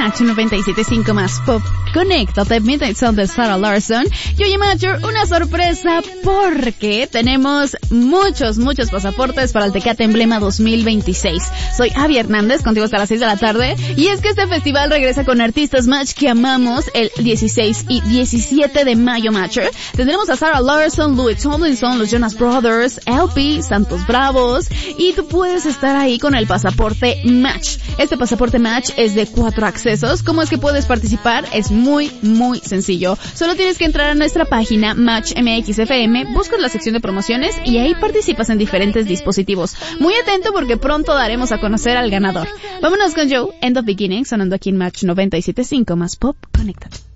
Match 97.5 más Pop. Conéctate, Midnight Sun de Sarah Larsson. Y oye, Matcher, una sorpresa porque tenemos muchos pasaportes para el Tecate Emblema 2026. Soy Abby Hernández, contigo hasta las 6 de la tarde. Y es que este festival regresa con artistas Match que amamos el 16 y 17 de mayo, Matcher. Tendremos a Sarah Larsson, Louis Tomlinson, los Jonas Brothers, LP, Santos Bravos. Y tú puedes estar ahí con el pasaporte Match. Este pasaporte Match es de 4 accesos. ¿Cómo es que puedes participar? Es muy sencillo. Solo tienes que entrar a nuestra página Match MX FM, buscas la sección de promociones y ahí participas en diferentes dispositivos. Muy atento porque pronto daremos a conocer al ganador. Vámonos con Joe, End of Beginning, sonando aquí en Match 97.5 más Pop. Conéctate.